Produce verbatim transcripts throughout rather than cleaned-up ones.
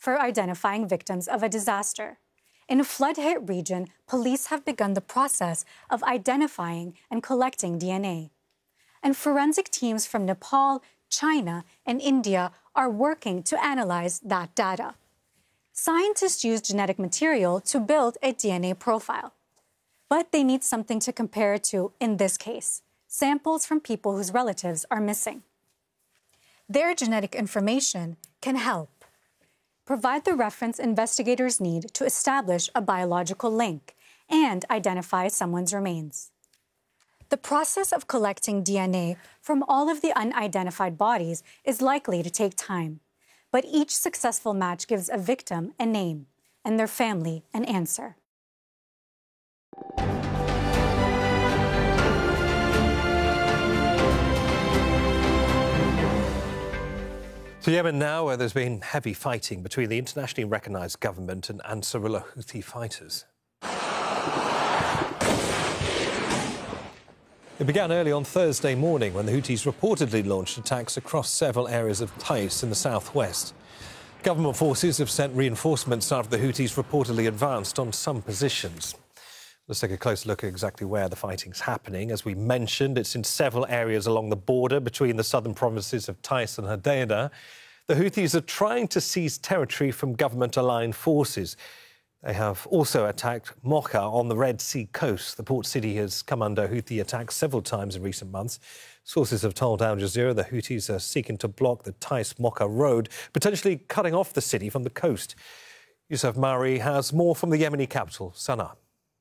for identifying victims of a disaster. In a flood-hit region, police have begun the process of identifying and collecting D N A. And forensic teams from Nepal, China, and India are working to analyze that data. Scientists use genetic material to build a D N A profile. But they need something to compare it to in this case, samples from people whose relatives are missing. Their genetic information can help provide the reference investigators need to establish a biological link and identify someone's remains. The process of collecting D N A from all of the unidentified bodies is likely to take time, but each successful match gives a victim a name and their family an answer. To Yemen now, where there's been heavy fighting between the internationally recognised government and Ansarullah Houthi fighters. It began early on Thursday morning when the Houthis reportedly launched attacks across several areas of Taiz in the southwest. Government forces have sent reinforcements after the Houthis reportedly advanced on some positions. Let's take a closer look at exactly where the fighting's happening. As we mentioned, it's in several areas along the border between the southern provinces of Taiz and Hodeidah. The Houthis are trying to seize territory from government-aligned forces. They have also attacked Mocha on the Red Sea coast. The port city has come under Houthi attacks several times in recent months. Sources have told Al Jazeera the Houthis are seeking to block the Taiz-Mocha road, potentially cutting off the city from the coast. Yusuf Mauri has more from the Yemeni capital, Sana'a.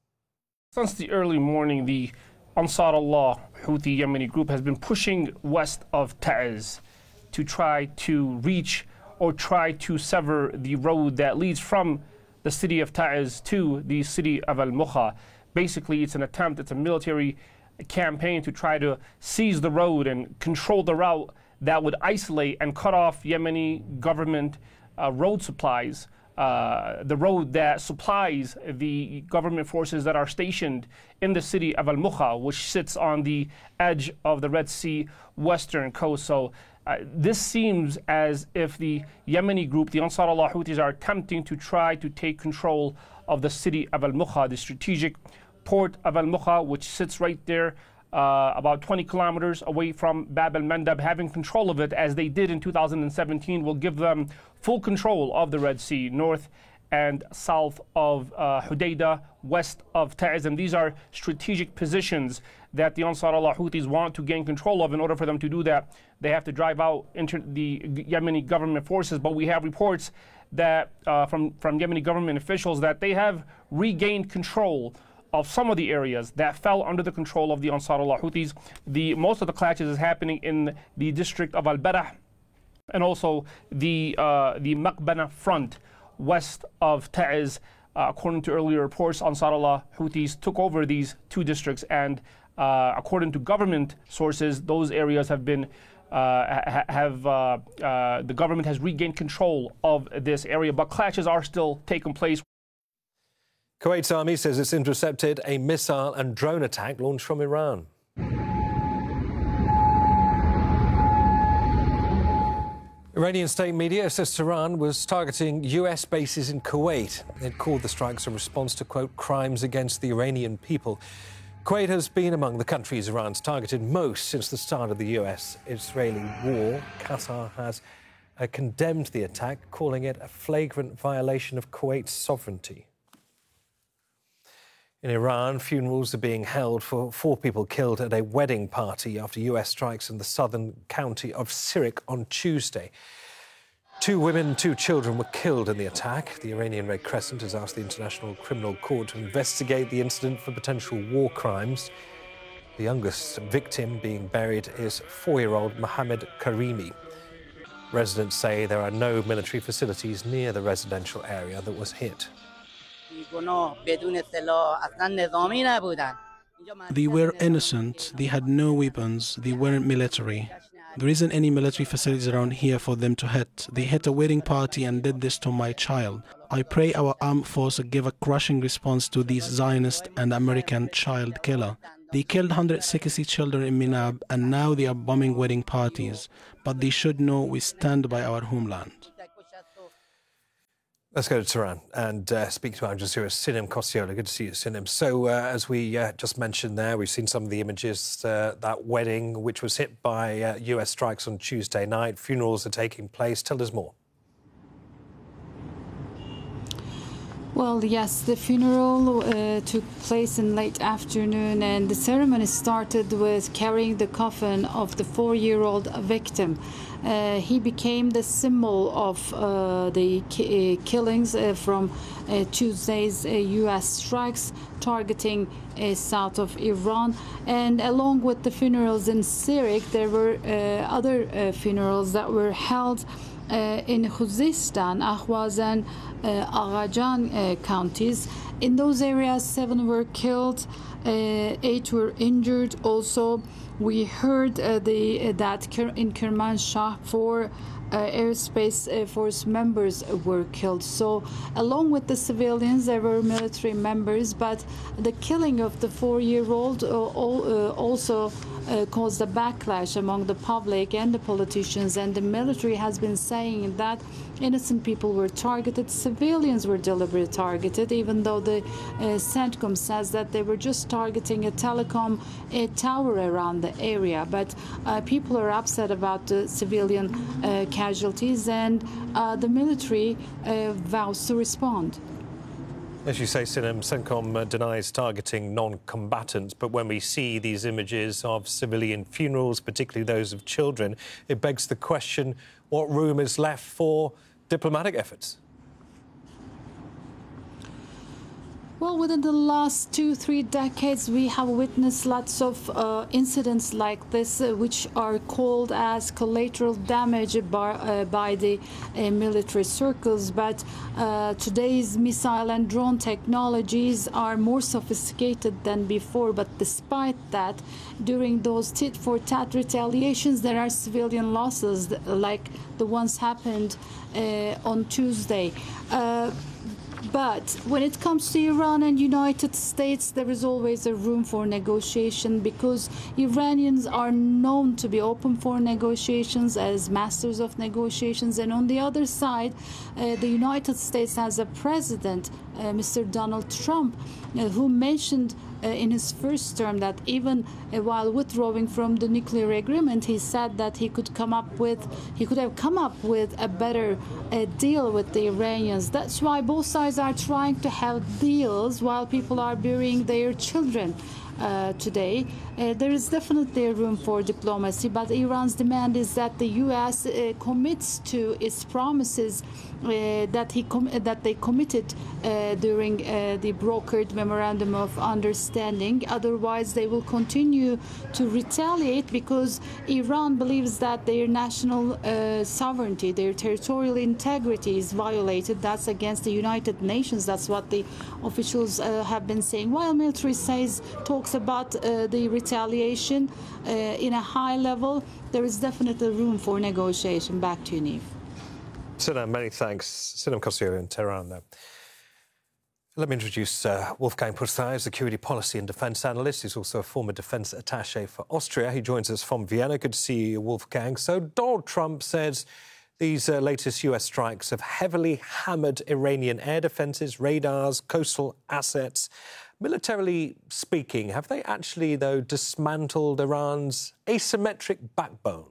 Since the early morning, the Ansar Allah Houthi Yemeni group has been pushing west of Taiz to try to reach or try to sever the road that leads from the city of Taiz to the city of Al-Mocha. Basically, it's an attempt, it's a military campaign to try to seize the road and control the route that would isolate and cut off Yemeni government uh, road supplies. Uh, the road that supplies the government forces that are stationed in the city of Al-Mocha, which sits on the edge of the Red Sea western coast. So uh, this seems as if the Yemeni group, the Ansar Allah Houthis, are attempting to try to take control of the city of Al-Mocha, the strategic port of Al-Mocha, which sits right there Uh, about twenty kilometers away from Bab al-Mandab. Having control of it, as they did in two thousand seventeen, will give them full control of the Red Sea, north and south of uh, Hodeidah, west of Taiz. And these are strategic positions that the Ansar Allah Houthis want to gain control of. In order for them to do that, they have to drive out into the Yemeni government forces. But we have reports that uh, from, from Yemeni government officials that they have regained control of some of the areas that fell under the control of the Ansar Allah Houthis. The, most of the clashes is happening in the district of Al-Barah and also the, uh, the Maqbana front west of Taiz. Uh, according to earlier reports, Ansar Allah Houthis took over these two districts, and uh, according to government sources, those areas have been uh, ha have uh, uh, the government has regained control of this area, but clashes are still taking place. Kuwait's army says it's intercepted a missile and drone attack launched from Iran. Iranian state media says Tehran was targeting U S bases in Kuwait. It called the strikes a response to, quote, crimes against the Iranian people. Kuwait has been among the countries Iran's targeted most since the start of the U S-Israeli war. Qatar has uh, condemned the attack, calling it a flagrant violation of Kuwait's sovereignty. In Iran, funerals are being held for four people killed at a wedding party after U S strikes in the southern county of Sirik on Tuesday. Two women and two children were killed in the attack. The Iranian Red Crescent has asked the International Criminal Court to investigate the incident for potential war crimes. The youngest victim being buried is four-year-old Mohammed Karimi. Residents say there are no military facilities near the residential area that was hit. They were innocent, they had no weapons, they weren't military. There isn't any military facilities around here for them to hit. They hit a wedding party and did this to my child. I pray our armed forces give a crushing response to these Zionist and American child killer. They killed one hundred sixty children in Minab, and now they are bombing wedding parties. But they should know we stand by our homeland. Let's go to Tehran and uh, speak to Al Jazeera's Sinem Koscielny. Good to see you, Sinem. So, uh, as we uh, just mentioned there, we've seen some of the images, uh, that wedding, which was hit by uh, U S strikes on Tuesday night. Funerals are taking place. Tell us more. Well, yes, the funeral uh, took place in late afternoon, and the ceremony started with carrying the coffin of the four-year-old victim. Uh, he became the symbol of uh, the ki- uh, killings uh, from uh, Tuesday's uh, U S strikes targeting uh, south of Iran. And along with the funerals in Sirik, there were uh, other uh, funerals that were held Uh, in Khuzestan, Ahwaz, and uh, Aghajan uh, counties. In those areas, seven were killed, uh, eight were injured. Also, we heard uh, the, uh, that in Kermanshah, four uh, airspace uh, force members were killed. So, along with the civilians, there were military members, but the killing of the four-year-old uh, uh, also Uh, caused a backlash among the public and the politicians, and the military has been saying that innocent people were targeted, civilians were deliberately targeted, even though the uh, CENTCOM says that they were just targeting a telecom a tower around the area. But uh, people are upset about the civilian uh, casualties, and uh, the military uh, vows to respond. As you say, Sinem, CENTCOM uh, denies targeting non-combatants, but when we see these images of civilian funerals, particularly those of children, it begs the question, what room is left for diplomatic efforts? Well, within the last two, three decades, we have witnessed lots of uh, incidents like this, uh, which are called as collateral damage by, uh, by the uh, military circles. But uh, today's missile and drone technologies are more sophisticated than before. But despite that, during those tit-for-tat retaliations, there are civilian losses, like the ones happened uh, on Tuesday. Uh, But when it comes to Iran and United States, there is always a room for negotiation, because Iranians are known to be open for negotiations as masters of negotiations. And on the other side, uh, the United States has a president, uh, Mister Donald Trump, uh, who mentioned uh, in his first term that even uh, while withdrawing from the nuclear agreement, he said that he could come up with, he could have come up with a better uh, deal with the Iranians. That's why both sides are trying to have deals while people are burying their children. Uh, today, uh, there is definitely a room for diplomacy, but Iran's demand is that the U S uh, commits to its promises uh, that he com- that they committed uh, during uh, the brokered memorandum of understanding. Otherwise, they will continue to retaliate, because Iran believes that their national uh, sovereignty, their territorial integrity is violated. That's against the United Nations. That's what the officials uh, have been saying. While military says talks about uh, the retaliation uh, in a high level, there is definitely room for negotiation. Back to you, Niamh. Sinem, many thanks. Sinem Koscielny in Tehran there. Let me introduce uh, Wolfgang Pusztai, security policy and defence analyst. He's also a former defence attaché for Austria. He joins us from Vienna. Good to see you, Wolfgang. So Donald Trump says these uh, latest U S strikes have heavily hammered Iranian air defences, radars, coastal assets. Militarily speaking, have they actually, though, dismantled Iran's asymmetric backbone?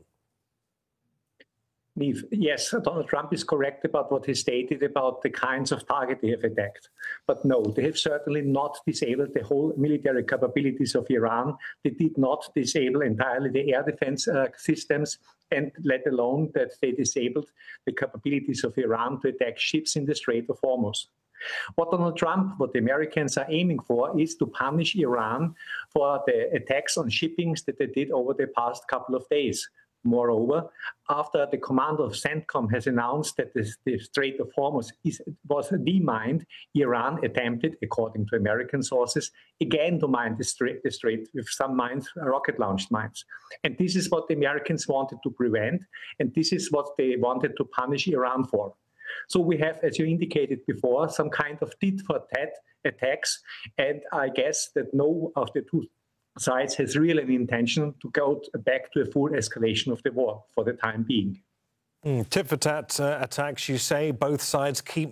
Yes, Donald Trump is correct about what he stated about the kinds of target they have attacked. But no, they have certainly not disabled the whole military capabilities of Iran. They did not disable entirely the air defense uh, systems, and let alone that they disabled the capabilities of Iran to attack ships in the Strait of Hormuz. What Donald Trump, what the Americans are aiming for, is to punish Iran for the attacks on shippings that they did over the past couple of days. Moreover, after the commander of CENTCOM has announced that the, the Strait of Hormuz is, was demined, Iran attempted, according to American sources, again to mine the strait, the strait with some mines, rocket-launched mines. And this is what the Americans wanted to prevent, and this is what they wanted to punish Iran for. So we have, as you indicated before, some kind of tit-for-tat attacks, and I guess that no of the two sides has really an intention to go back to a full escalation of the war for the time being. Mm, tit-for-tat uh, attacks, you say. Both sides keep